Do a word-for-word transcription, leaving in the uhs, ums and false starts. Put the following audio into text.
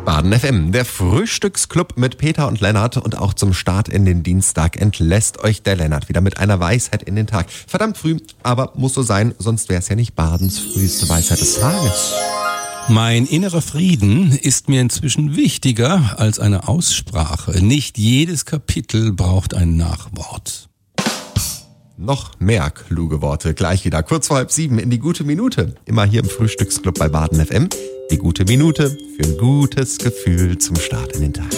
Baden F M, der Frühstücksclub mit Peter und Lennart, und auch zum Start in den Dienstag entlässt euch der Lennart wieder mit einer Weisheit in den Tag. Verdammt früh, aber muss so sein, sonst wäre es ja nicht Badens früheste Weisheit des Tages. Mein innerer Frieden ist mir inzwischen wichtiger als eine Aussprache. Nicht jedes Kapitel braucht ein Nachwort. Noch mehr kluge Worte gleich wieder kurz vor halb sieben in die gute Minute. Immer hier im Frühstücksclub bei Baden F M. Die gute Minute für ein gutes Gefühl zum Start in den Tag.